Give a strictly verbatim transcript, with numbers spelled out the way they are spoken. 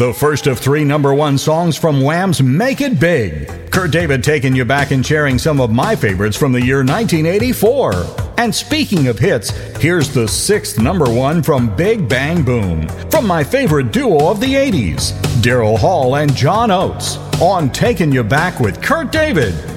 The first of three number one songs from Wham's Make It Big. Kurt David taking you back and sharing some of my favorites from the year nineteen eighty-four. And speaking of hits, here's the sixth number one from Big Bang Boom. From my favorite duo of the eighties, Daryl Hall and John Oates, on Taking You Back with Kurt David.